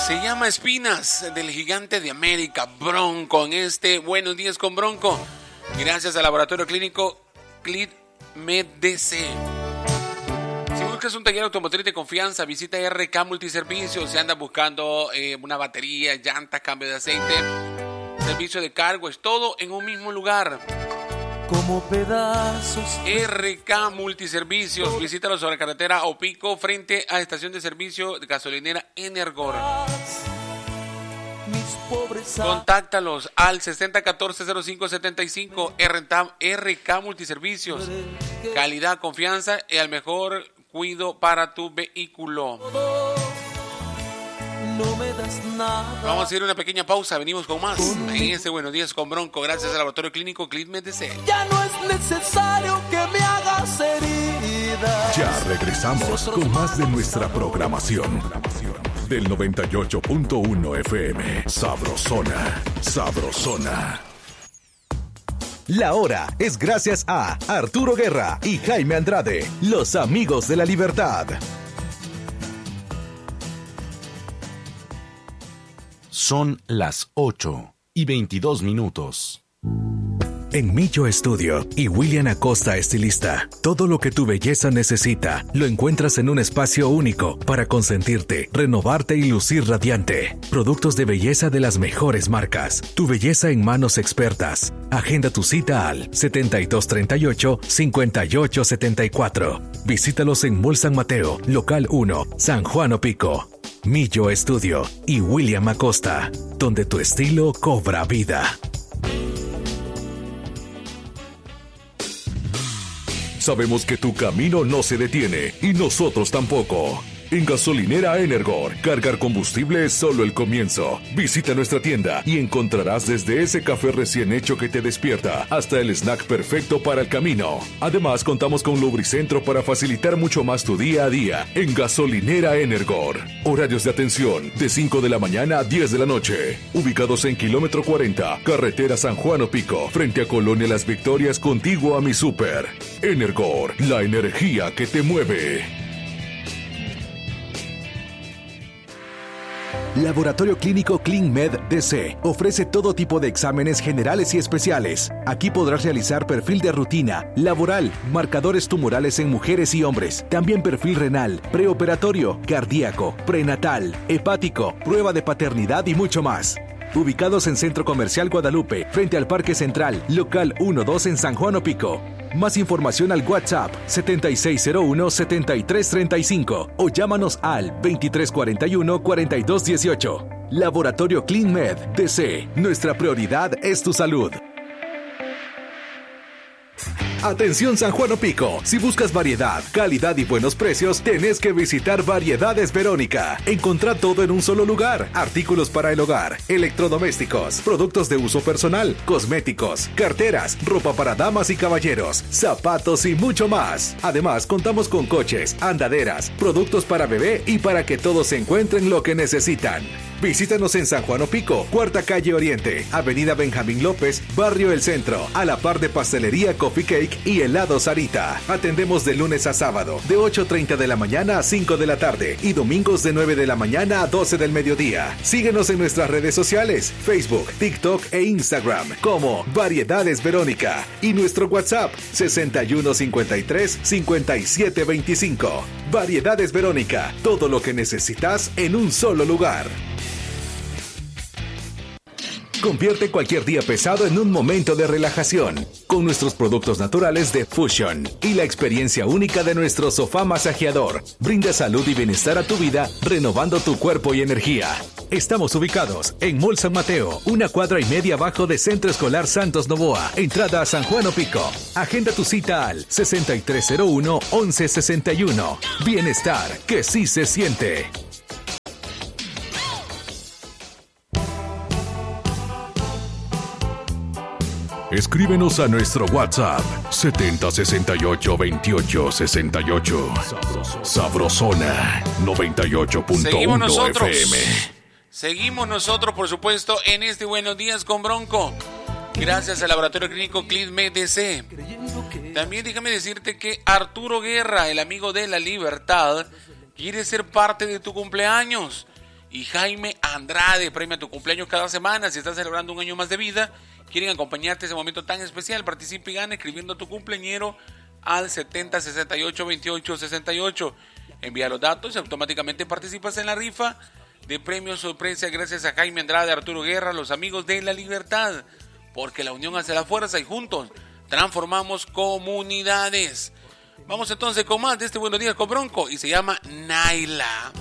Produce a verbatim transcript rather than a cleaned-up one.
Se llama Espinas, del Gigante de América, Bronco, en este Buenos Días con Bronco. Gracias al Laboratorio Clínico ClidMed D C. Si buscas un taller automotriz de confianza, visita R K Multiservicios. Si andas buscando eh, una batería, llantas, cambio de aceite, servicio de cargo, es todo en un mismo lugar. Como pedazos. R K Multiservicios. Visítalo sobre la carretera Opico, frente a estación de servicio de gasolinera Energor. Contáctalos al sesenta catorce cero cinco setenta y cinco. R K Multiservicios. Calidad, confianza y el mejor cuido para tu vehículo. No me das nada. Vamos a hacer una pequeña pausa, venimos con más en este Buenos Días con Bronco, gracias al Laboratorio Clínico ClidMed D C. Ya no es necesario que me hagas heridas. Ya regresamos con más de nuestra programación del noventa y ocho punto uno F M. Sabrosona, sabrosona. La hora es gracias a Arturo Guerra y Jaime Andrade, los amigos de la libertad. Son las ocho y veintidós minutos. En Millo Estudio y William Acosta Estilista, todo lo que tu belleza necesita lo encuentras en un espacio único para consentirte, renovarte y lucir radiante. Productos de belleza de las mejores marcas. Tu belleza en manos expertas. Agenda tu cita al setenta y dos treinta y ocho, cincuenta y ocho setenta y cuatro. Visítalos en Mall San Mateo, Local uno, San Juan Opico. Millo Estudio y William Acosta, donde tu estilo cobra vida. Sabemos que tu camino no se detiene y nosotros tampoco. En Gasolinera Energor, cargar combustible es solo el comienzo. Visita nuestra tienda y encontrarás desde ese café recién hecho que te despierta hasta el snack perfecto para el camino. Además, contamos con Lubricentro para facilitar mucho más tu día a día en Gasolinera Energor. Horarios de atención de cinco de la mañana a diez de la noche. Ubicados en kilómetro cuarenta, carretera San Juan Opico, frente a Colonia Las Victorias, contiguo a mi súper. Energor, la energía que te mueve. Laboratorio Clínico ClidMed D C ofrece todo tipo de exámenes generales y especiales. Aquí podrás realizar perfil de rutina, laboral, marcadores tumorales en mujeres y hombres, también perfil renal, preoperatorio, cardíaco, prenatal, hepático, prueba de paternidad y mucho más. Ubicados en Centro Comercial Guadalupe, frente al Parque Central, Local uno dos en San Juan Opico. Más información al WhatsApp setenta y seis cero uno, setenta y tres treinta y cinco o llámanos al veintitrés cuarenta y uno, cuarenta y dos dieciocho. Laboratorio ClidMed D C. Nuestra prioridad es tu salud. Atención San Juan Opico, si buscas variedad, calidad y buenos precios, tenés que visitar Variedades Verónica. Encontrá todo en un solo lugar: artículos para el hogar, electrodomésticos, productos de uso personal, cosméticos, carteras, ropa para damas y caballeros, zapatos y mucho más. Además, contamos con coches, andaderas, productos para bebé y para que todos encuentren lo que necesitan. Visítanos en San Juan Opico, Cuarta Calle Oriente, Avenida Benjamín López, Barrio El Centro, a la par de Pastelería Coffee Cake y Helado Sarita. Atendemos de lunes a sábado, de ocho treinta de la mañana a cinco de la tarde y domingos de nueve de la mañana a doce del mediodía. Síguenos en nuestras redes sociales, Facebook, TikTok e Instagram como Variedades Verónica y nuestro WhatsApp sesenta y uno cincuenta y tres, cincuenta y siete veinticinco. Variedades Verónica, todo lo que necesitas en un solo lugar. Convierte cualquier día pesado en un momento de relajación con nuestros productos naturales de Fusion y la experiencia única de nuestro sofá masajeador. Brinda salud y bienestar a tu vida, renovando tu cuerpo y energía. Estamos ubicados en Mall San Mateo, una cuadra y media abajo de Centro Escolar Santos Novoa, entrada a San Juan Opico. Agenda tu cita al sesenta y tres cero uno, once sesenta y uno. Bienestar que sí se siente. Escríbenos a nuestro WhatsApp setenta sesenta y ocho veintiocho sesenta y ocho. Sabrosona noventa y ocho punto uno F M. Seguimos nosotros, por supuesto, en este Buenos Días con Bronco. Gracias al Laboratorio Clínico ClidMed D C. También déjame decirte que Arturo Guerra, el amigo de la libertad, quiere ser parte de tu cumpleaños. y Jaime Andrade. Premia tu cumpleaños cada semana. Si estás celebrando un año más de vida, quieren acompañarte en ese momento tan especial, participa y gana escribiendo tu cumpleañero al setenta sesenta y ocho veintiocho sesenta y ocho. Envía los datos y automáticamente participas en la rifa de premios sorpresa gracias a Jaime Andrade, Arturo Guerra, los amigos de La Libertad. Porque la unión hace la fuerza y juntos transformamos comunidades. Vamos entonces con más de este Buenos Días con Bronco y se llama Naila.